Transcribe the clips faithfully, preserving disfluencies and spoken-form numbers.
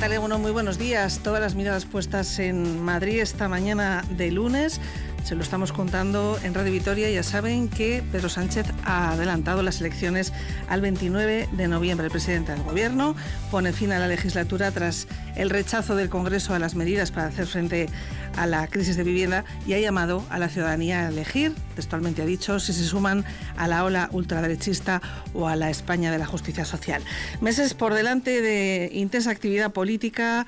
tal? Bueno, muy buenos días. Todas las miradas puestas en Madrid esta mañana de lunes. Se lo estamos contando en Radio Vitoria. Ya saben que Pedro Sánchez ha adelantado las elecciones al veintinueve de noviembre. El presidente del Gobierno pone fin a la legislatura tras el rechazo del Congreso a las medidas para hacer frente a la crisis de vivienda y ha llamado a la ciudadanía a elegir, textualmente ha dicho, si se suman a la ola ultraderechista o a la España de la justicia social. Meses por delante de intensa actividad política.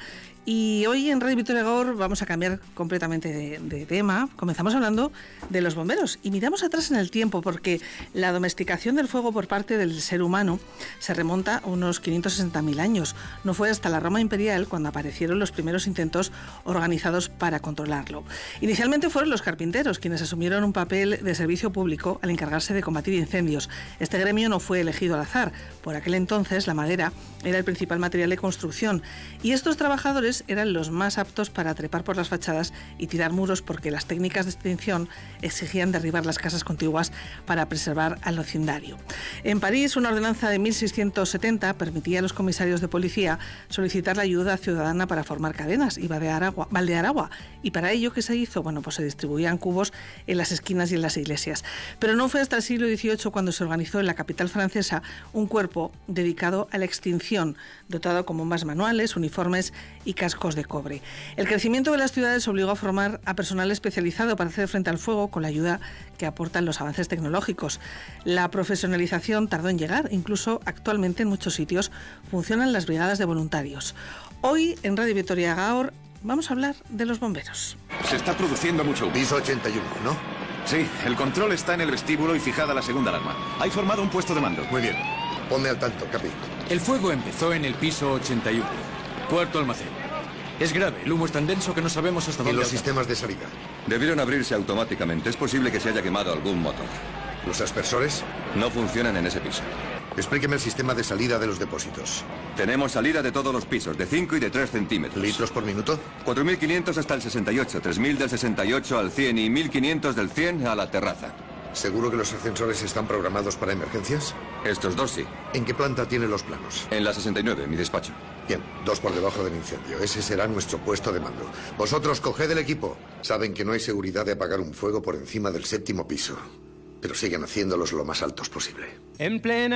Y hoy en Radio Vitoria Gaur vamos a cambiar completamente de, de tema. Comenzamos hablando de los bomberos y miramos atrás en el tiempo porque la domesticación del fuego por parte del ser humano se remonta a unos quinientos sesenta mil años. No fue hasta la Roma imperial cuando aparecieron los primeros intentos organizados para controlarlo. Inicialmente fueron los carpinteros quienes asumieron un papel de servicio público al encargarse de combatir incendios. Este gremio no fue elegido al azar. Por aquel entonces la madera era el principal material de construcción y estos trabajadores eran los más aptos para trepar por las fachadas y tirar muros porque las técnicas de extinción exigían derribar las casas contiguas para preservar al vecindario. En París, una ordenanza de mil seiscientos setenta permitía a los comisarios de policía solicitar la ayuda ciudadana para formar cadenas y baldear agua, baldear agua. Y para ello, ¿qué se hizo? Bueno, pues se distribuían cubos en las esquinas y en las iglesias. Pero no fue hasta el siglo dieciocho cuando se organizó en la capital francesa un cuerpo dedicado a la extinción, dotado con bombas manuales, uniformes y cascos de cobre. El crecimiento de las ciudades obligó a formar a personal especializado para hacer frente al fuego con la ayuda que aportan los avances tecnológicos. La profesionalización tardó en llegar, incluso actualmente en muchos sitios funcionan las brigadas de voluntarios. Hoy en Radio Vitoria Gaur vamos a hablar de los bomberos. Se está produciendo mucho humo. Piso ochenta y uno, ¿no? Sí, el control está en el vestíbulo y fijada la segunda alarma. Hay formado un puesto de mando. Muy bien. Ponme al tanto, Capi. El fuego empezó en el piso ochenta y uno, cuarto almacén. Es grave, el humo es tan denso que no sabemos hasta ¿Y dónde... los sistemas de salida? Debieron abrirse automáticamente. Es posible que se haya quemado algún motor. ¿Los aspersores? No funcionan en ese piso. Explíqueme el sistema de salida de los depósitos. Tenemos salida de todos los pisos, de cinco y de tres centímetros. ¿Litros por minuto? cuatro mil quinientos hasta el sesenta y ocho, tres mil del sesenta y ocho al cien y mil quinientos del cien a la terraza. ¿Seguro que los ascensores están programados para emergencias? Estos dos sí. ¿En qué planta tiene los planos? En la sesenta y nueve, mi despacho. Bien, dos por debajo del incendio. Ese será nuestro puesto de mando. Vosotros coged el equipo. Saben que no hay seguridad de apagar un fuego por encima del séptimo piso, pero siguen haciéndolos lo más altos posible. En plena